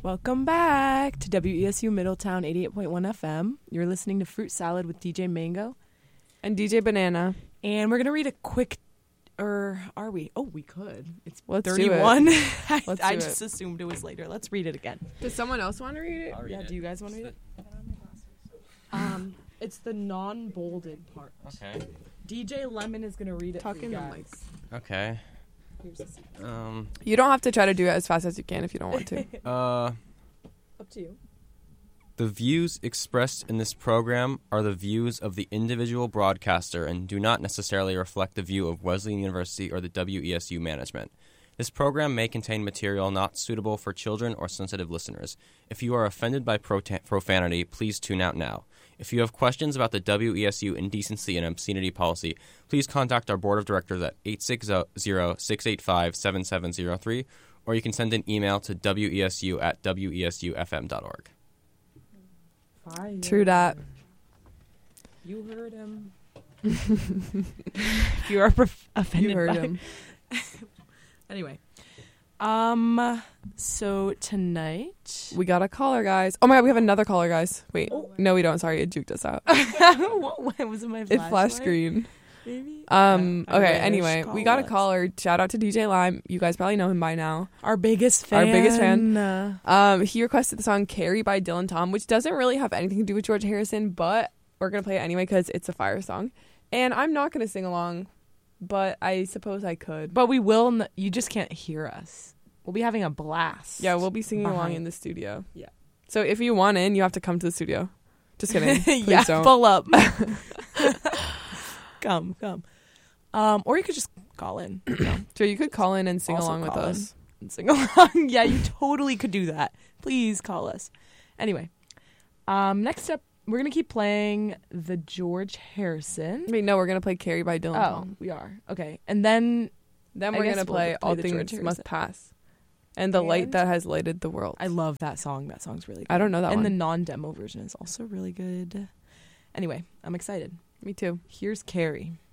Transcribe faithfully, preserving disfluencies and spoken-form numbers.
Welcome back to W E S U Middletown eighty-eight point one F M. You're listening to Fruit Salad with D J Mango. And D J Banana. And we're going to read a quick, or are we? Oh, we could. It's Let's thirty-one. do it. I, Let's I do just it. assumed it was later. Let's read it again. Does someone else want to read it? I'll read Yeah, it. do you guys want to read it? Um, it's the non-bolded part. Okay. D J Lemon is going to read it Talk for in you the guys. mic. Okay. Here's the secret. Um. You don't have to try to do it as fast as you can if you don't want to. Uh. Up to you. The views expressed in this program are the views of the individual broadcaster and do not necessarily reflect the view of Wesleyan University or the W E S U management. This program may contain material not suitable for children or sensitive listeners. If you are offended by prota- profanity, please tune out now. If you have questions about the W E S U indecency and obscenity policy, please contact our board of directors at eight six zero, six eight five, seven seven zero three, or you can send an email to wesu at wesufm dot org. Fire. True that. You heard him. If you are prof- offended You heard by him. Anyway. Um, so tonight... We got a caller, guys. Oh my god, we have another caller, guys. Wait. Oh. No, we don't. Sorry, it juked us out. what, was it my It flashed flashlight? green. Maybe? Um. Yeah, I Okay. wish. Anyway, Call we got a us. caller. Shout out to D J Lime. You guys probably know him by now. Our biggest fan. Our biggest fan. Uh, Um. He requested the song "Carrie" by Dylan Tom, which doesn't really have anything to do with George Harrison, but we're gonna play it anyway because it's a fire song, and I'm not gonna sing along, but I suppose I could. but we will... N- you just can't hear us. We'll be having a blast. Yeah, we'll be singing along Behind. in the studio. Yeah. So if you want in, you have to come to the studio. Just kidding. Please yeah, don't. pull up. come, come. Um, or you could just call in. You know, So you could call in and sing Also along with call in. us. and sing along. Yeah, you totally could do that. Please call us. Anyway, um, next up, we're gonna keep playing the George Harrison. Wait, no, we're gonna play "Carrie" by Dylan Oh, Tom. we are okay, and then Then I we're guess gonna we'll play play "All the George Things Must Harrison. Pass" and "The Light And- That Has Lighted the World." I love that song. That song's really good. I don't know that and one. the non-demo version is also really good. Anyway, I'm excited. Me too. Here's Carrie.